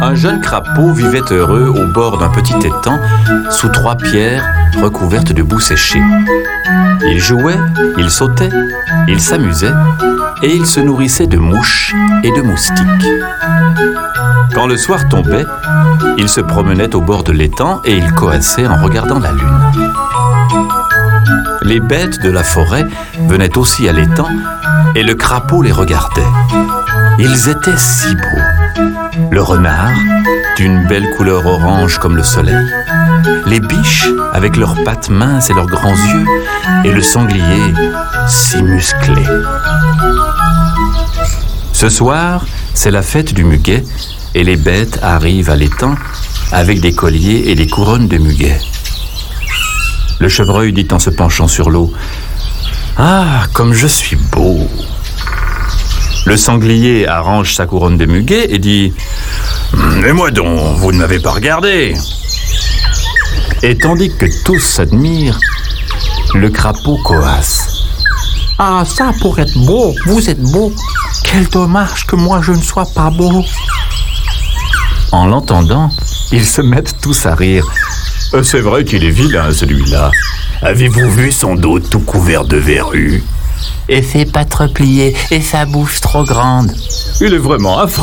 Un jeune crapaud vivait heureux au bord d'un petit étang, sous 3 pierres recouvertes de boue séchée. Il jouait, il sautait, il s'amusait et il se nourrissait de mouches et de moustiques. Quand le soir tombait, il se promenait au bord de l'étang et il coassait en regardant la lune. Les bêtes de la forêt venaient aussi à l'étang et le crapaud les regardait. Ils étaient si beaux. Le renard, d'une belle couleur orange comme le soleil, les biches avec leurs pattes minces et leurs grands yeux, et le sanglier si musclé. Ce soir, c'est la fête du muguet, et les bêtes arrivent à l'étang avec des colliers et des couronnes de muguet. Le chevreuil dit en se penchant sur l'eau: « Ah, comme je suis beau !» Le sanglier arrange sa couronne de muguet et dit: « Et moi donc, vous ne m'avez pas regardé !» Et tandis que tous s'admirent, le crapaud coasse: « Ah, ça, pour être beau, vous êtes beau. Quel dommage que moi je ne sois pas beau. » En l'entendant, ils se mettent tous à rire. « C'est vrai qu'il est vilain, celui-là. Avez-vous vu son dos tout couvert de verrues ? Et ses pattes repliées, et sa bouche trop grande. Il est vraiment affreux. »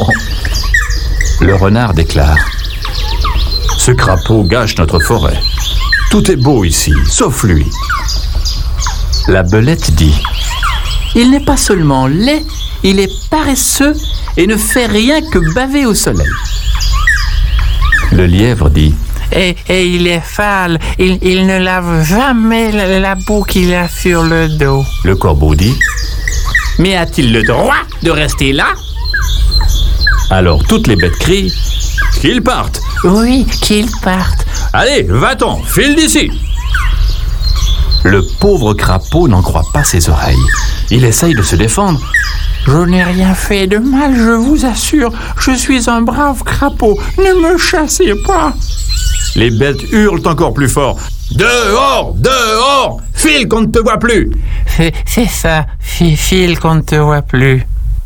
Le renard déclare: « Ce crapaud gâche notre forêt. Tout est beau ici, sauf lui. » La belette dit: « Il n'est pas seulement laid, il est paresseux et ne fait rien que baver au soleil. » Le lièvre dit: Et il est fâle, il ne lave jamais la boue qu'il a sur le dos. » Le corbeau dit: « Mais a-t-il le droit de rester là ?» Alors toutes les bêtes crient: « Qu'il parte !»« Oui, qu'il parte. »« Allez, va-t'en, file d'ici !» Le pauvre crapaud n'en croit pas ses oreilles. Il essaye de se défendre. « Je n'ai rien fait de mal, je vous assure. Je suis un brave crapaud. Ne me chassez pas. » Les bêtes hurlent encore plus fort. « Dehors, dehors! File qu'on ne te voit plus !» C'est ça, file qu'on ne te voit plus.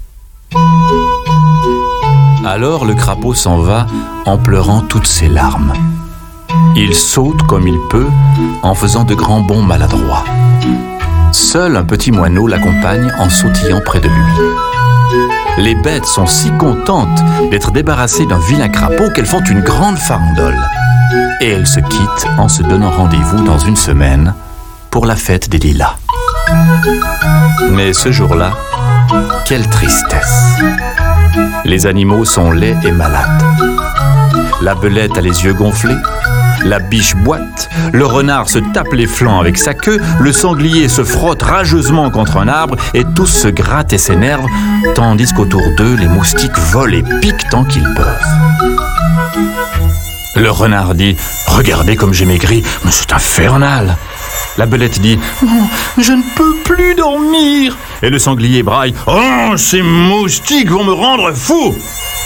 Alors le crapaud s'en va en pleurant toutes ses larmes. Il saute comme il peut en faisant de grands bonds maladroits. Seul un petit moineau l'accompagne en sautillant près de lui. Les bêtes sont si contentes d'être débarrassées d'un vilain crapaud qu'elles font une grande farandole. Et elles se quittent en se donnant rendez-vous dans 1 semaine pour la fête des lilas. Mais ce jour-là, quelle tristesse! Les animaux sont laids et malades. La belette a les yeux gonflés, la biche boite, le renard se tape les flancs avec sa queue, le sanglier se frotte rageusement contre un arbre et tous se grattent et s'énervent, tandis qu'autour d'eux, les moustiques volent et piquent tant qu'ils peuvent. Le renard dit: « Regardez comme j'ai maigri, mais c'est infernal !» La belette dit: « Je ne peux plus dormir !» Et le sanglier braille: « Oh, ces moustiques vont me rendre fou !»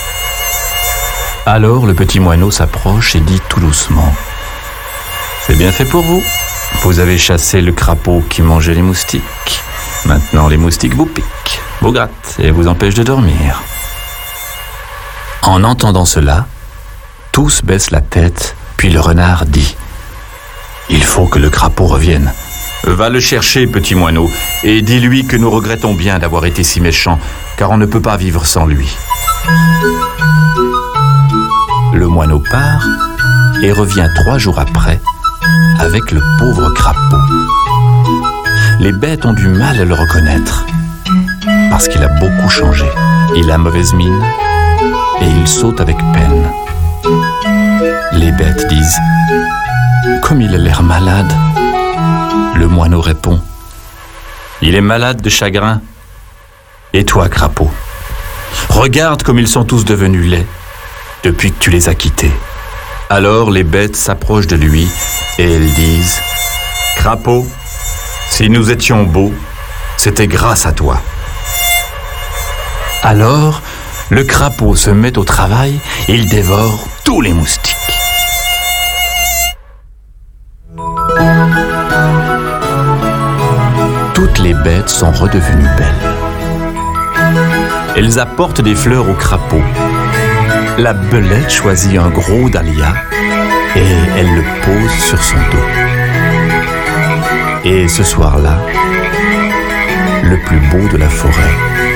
Alors le petit moineau s'approche et dit tout doucement: « C'est bien fait pour vous. Vous avez chassé le crapaud qui mangeait les moustiques. Maintenant les moustiques vous piquent, vous grattent et vous empêchent de dormir. » En entendant cela, tous baissent la tête, puis le renard dit: « Il faut que le crapaud revienne. Va le chercher, petit moineau, et dis-lui que nous regrettons bien d'avoir été si méchants, car on ne peut pas vivre sans lui. » Le moineau part et revient 3 jours après avec le pauvre crapaud. Les bêtes ont du mal à le reconnaître parce qu'il a beaucoup changé. Il a mauvaise mine et il saute avec peine. Les bêtes disent: « Comme il a l'air malade. » Le moineau répond: « Il est malade de chagrin. Et toi, crapaud, regarde comme ils sont tous devenus laids depuis que tu les as quittés. » Alors les bêtes s'approchent de lui et elles disent: « Crapaud, si nous étions beaux, c'était grâce à toi. » Alors le crapaud se met au travail et il dévore tous les moustiques. Toutes les bêtes sont redevenues belles. Elles apportent des fleurs au crapaud. La belette choisit un gros dahlia et elle le pose sur son dos. Et ce soir-là, le plus beau de la forêt